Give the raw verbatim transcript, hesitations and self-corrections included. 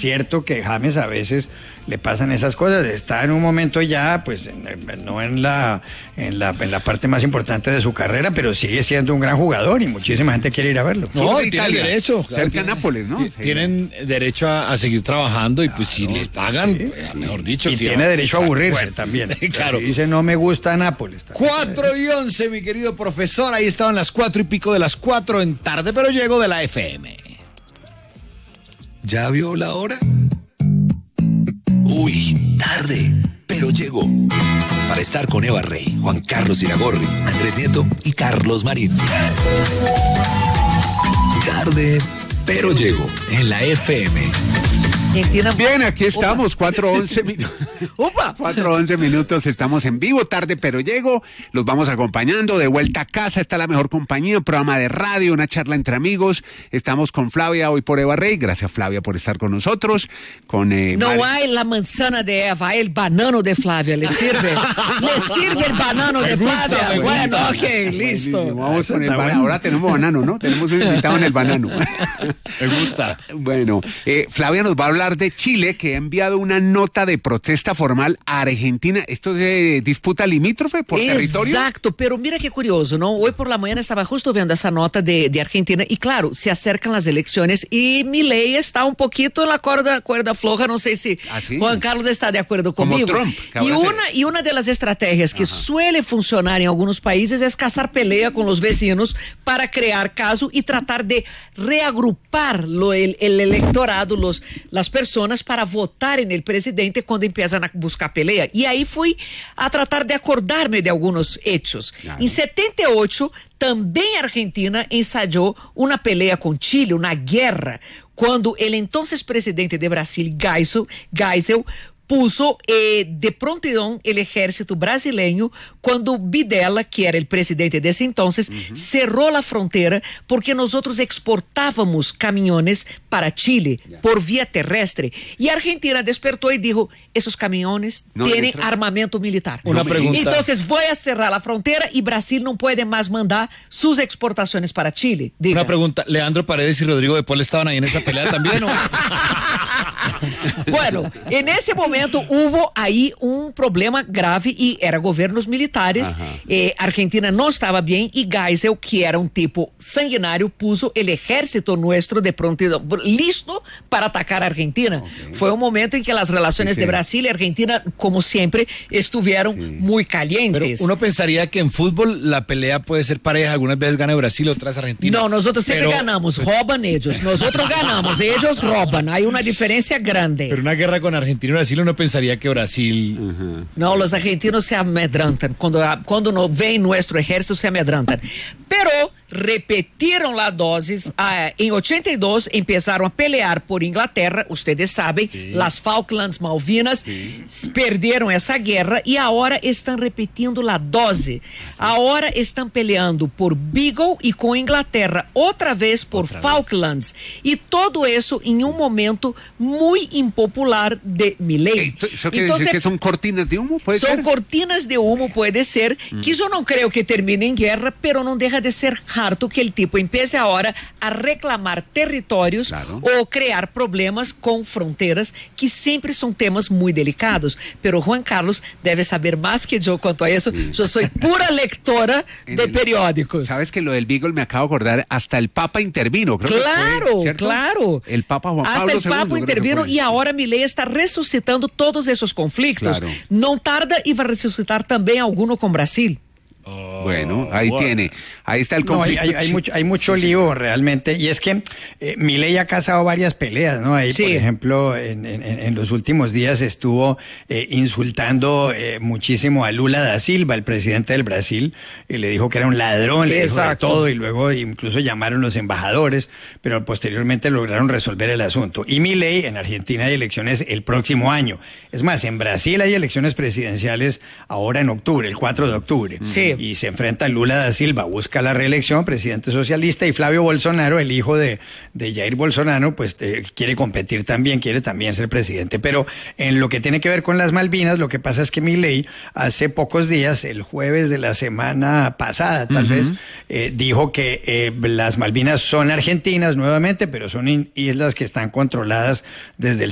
cierto que James a veces le pasan esas cosas, está en un momento ya, pues, en, no en la, en la en la parte más importante de su carrera, pero sigue siendo un gran jugador y muchísima gente quiere ir a verlo. No, tienen derecho. Cerca de Nápoles, ¿no? Tienen sí. derecho a, a seguir trabajando y pues claro, si les pagan, sí. pues, mejor dicho. Y sí, tiene no, derecho a aburrirse bueno, también. Claro. Si dice no me gusta Nápoles. Cuatro y once, mi querido profesor, ahí estaban las cuatro y pico de las cuatro en tarde, pero llego de la F M. ¿Ya vio la hora? Uy, tarde, pero llegó. Para estar con Eva Rey, Juan Carlos Iragorri, Andrés Nieto y Carlos Marín. Tarde, pero llegó en la F M. Bien, aquí estamos, cuatro once minutos. ¡Upa! cuatro once minutos, estamos en vivo, tarde pero llego. Los vamos acompañando, de vuelta a casa, está la mejor compañía, un programa de radio, una charla entre amigos. Estamos con Flavia, hoy por Eva Rey. Gracias, Flavia, por estar con nosotros. Con, eh, no Mar... hay la manzana de Eva, hay el banano de Flavia, ¿le sirve? ¿Le sirve el banano de gusta, Flavia? Bueno, ok, listo. Buenísimo. Vamos con el banano. Ahora tenemos banano, ¿no? Tenemos un invitado en el banano. Me gusta. Bueno, eh, Flavia nos va a hablar de Chile, que ha enviado una nota de protesta formal a Argentina. ¿Esto se disputa limítrofe por Exacto, territorio? Exacto, pero mira qué curioso, ¿no? Hoy por la mañana estaba justo viendo esa nota de, de Argentina y claro, se acercan las elecciones y Milei está un poquito en la cuerda, cuerda floja, no sé si ¿Ah, sí? Juan Carlos está de acuerdo conmigo. Como Trump. Y una, y una de las estrategias que Ajá. suele funcionar en algunos países es cazar pelea con los vecinos para crear caso y tratar de reagrupar lo, el, el electorado, los, las personas para votar en el presidente cuando empiezan a buscar pelea. Y ahí fui a tratar de acordarme de algunos hechos. Claro. En setenta y ocho, también Argentina ensayó una pelea con Chile, una guerra, cuando el entonces presidente de Brasil, Geisel, Geisel puso eh, de prontidão el ejército brasileño cuando Videla, que era el presidente de ese entonces, uh-huh. cerró la frontera porque nosotros exportábamos camiones para Chile yeah. por vía terrestre. Y Argentina despertó y dijo, esos camiones no, tienen entra... armamento militar. Una pregunta. Entonces voy a cerrar la frontera y Brasil no puede más mandar sus exportaciones para Chile. Diga. Una pregunta, ¿Leandro Paredes y Rodrigo de Paul estaban ahí en esa pelea también o...? Bueno, en ese momento hubo ahí un problema grave y eran gobiernos militares. Eh, Argentina no estaba bien y Geisel, que era un tipo sanguinario, puso el ejército nuestro de pronto listo para atacar a Argentina. Okay. Fue un momento en que las relaciones sí, sí. de Brasil y Argentina, como siempre, estuvieron sí. muy calientes. Pero uno pensaría que en fútbol la pelea puede ser pareja. Algunas veces gana Brasil, otras Argentina. No, nosotros siempre Pero... ganamos. Roban ellos. Nosotros ganamos. Ellos roban. Hay una diferencia grande. Pero una guerra con Argentina y Brasil uno pensaría que Brasil... Uh-huh. No, los argentinos se amedrantan. Cuando, cuando no ven nuestro ejército se amedrantan. Pero repetieron las dosis. Ah, en ochenta y dos empezaron a pelear por Inglaterra. Ustedes saben, sí. las Falklands, Malvinas, sí. perdieron esa guerra y ahora están repitiendo la dose. Sí. Ahora están peleando por Beagle y con Inglaterra otra vez por otra Falklands. Vez. Y todo eso en un momento muy impopular de Milei. ¿Eso quiere Entonces, decir que son cortinas de humo? ¿Puede son ser? cortinas de humo, puede ser, mm. que yo no creo que termine en guerra, pero no deja de ser harto que el tipo empiece ahora a reclamar territorios claro. o crear problemas con fronteras, que siempre son temas muy delicados. Pero Juan Carlos debe saber más que yo cuanto a eso. Sí. Yo soy pura lectora de el, periódicos. Sabes que lo del Beagle me acabo de acordar, hasta el Papa intervino. Creo claro, que fue, ¿cierto? claro. El Papa Juan hasta Pablo el Papa segundo, intervino y ahora Milei está resucitando todos esos conflictos. Claro. No tarda y va a resucitar también alguno con Brasil. Oh, bueno, ahí bueno. tiene, ahí está el conflicto. No, hay, hay, hay mucho, hay mucho lío realmente, y es que eh, Milei ha casado varias peleas, ¿no? Ahí, sí. por ejemplo, en, en, en los últimos días estuvo eh, insultando eh, muchísimo a Lula da Silva, el presidente del Brasil, y le dijo que era un ladrón, le dijo de todo, y luego incluso llamaron los embajadores, pero posteriormente lograron resolver el asunto. Y Milei, en Argentina hay elecciones el próximo año. Es más, en Brasil hay elecciones presidenciales ahora en octubre, el cuatro de octubre. Sí. Y se enfrenta a Lula da Silva, busca la reelección, presidente socialista, y Flavio Bolsonaro, el hijo de, de Jair Bolsonaro, pues eh, quiere competir también, quiere también ser presidente. Pero en lo que tiene que ver con las Malvinas, lo que pasa es que Milei hace pocos días, el jueves de la semana pasada tal uh-huh. vez, eh, dijo que eh, las Malvinas son argentinas nuevamente, pero son islas que están controladas desde el